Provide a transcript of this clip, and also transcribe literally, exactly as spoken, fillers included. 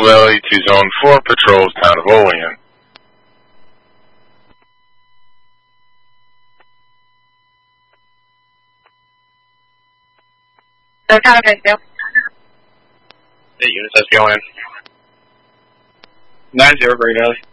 Valley to Zone four patrols, town of Olean. So town of Enfield. Eight units, that's going in. Nine zero, Green Valley.